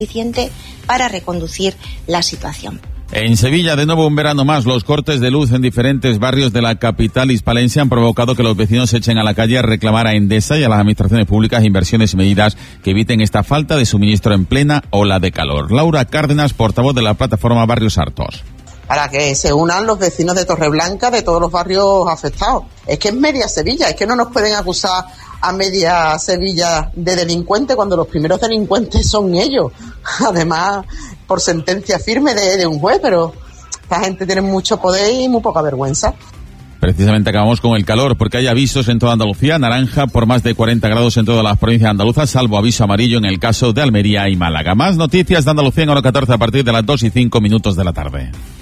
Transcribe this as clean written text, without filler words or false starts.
suficiente para reconducir la situación. En Sevilla, de nuevo un verano más, los cortes de luz en diferentes barrios de la capital hispalense han provocado que los vecinos se echen a la calle a reclamar a Endesa y a las administraciones públicas inversiones y medidas que eviten esta falta de suministro en plena ola de calor. Laura Cárdenas, portavoz de la plataforma Barrios Hartos. Para que se unan los vecinos de Torreblanca, de todos los barrios afectados. Es que es media Sevilla, es que no nos pueden acusar a media Sevilla de delincuentes cuando los primeros delincuentes son ellos. Además, por sentencia firme de un juez, pero esta gente tiene mucho poder y muy poca vergüenza. Precisamente acabamos con el calor, porque hay avisos en toda Andalucía, naranja por más de 40 grados en todas las provincias andaluzas, salvo aviso amarillo en el caso de Almería y Málaga. Más noticias de Andalucía en hora 14 a partir de las 2:05 de la tarde.